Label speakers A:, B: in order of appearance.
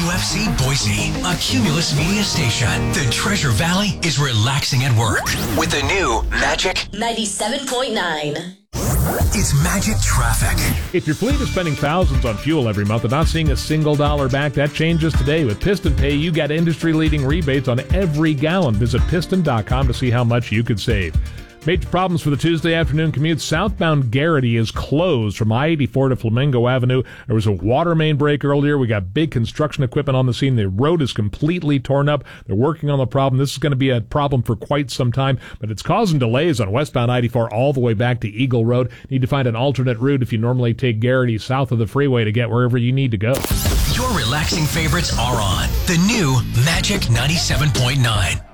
A: WQFC Boise, a Cumulus Media station. The Treasure Valley is relaxing at work with the new Magic
B: 97.9.
A: It's Magic Traffic.
C: If your fleet is spending thousands on fuel every month and not seeing a single dollar back, that changes today. With Piston Pay, you get industry-leading rebates on every gallon. Visit piston.com to see how much you could save. Major problems for the Tuesday afternoon commute. Southbound Garrity is closed from I-84 to Flamingo Avenue. There was a water main break earlier. We got big construction equipment on the scene. The road is completely torn up. They're working on the problem. This is going to be a problem for quite some time, but it's causing delays on westbound I-84 all the way back to Eagle Road. Need to find an alternate route if you normally take Garrity south of the freeway to get wherever you need to go.
A: Your relaxing favorites are on the new Magic 97.9.